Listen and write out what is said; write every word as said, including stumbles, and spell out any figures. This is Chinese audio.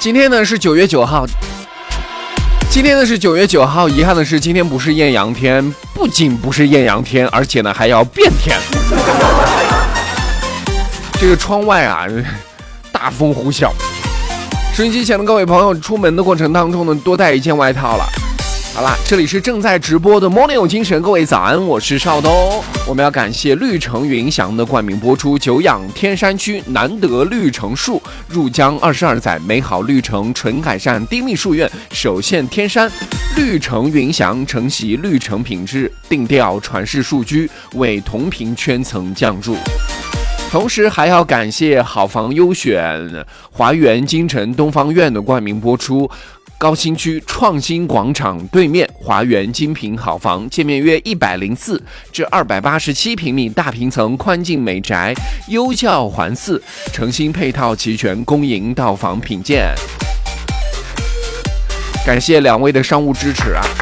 今天呢是九月九号，今天呢是九月九号，遗憾的是今天不是艳阳天，不仅不是艳阳天，而且呢还要变天。这个窗外啊，大风呼啸。收音机前的各位朋友，出门的过程当中呢，多带一件外套了。好啦，这里是正在直播的 Morning 有精神，各位早安，我是邵东。我们要感谢绿城云翔的冠名播出，久仰天山区难得绿城树，入江二十二载，美好绿城纯改善低密树院，首现天山。绿城云翔承袭绿城品质，定调传世数居，为同频圈层降注。同时还要感谢好房优选华园京城东方院的冠名播出，高新区创新广场对面华园精品好房，建面约一百零四至二百八十七平米大平层宽进美宅，优教环伺，诚心配套齐全，公营到房品鉴。感谢两位的商务支持啊！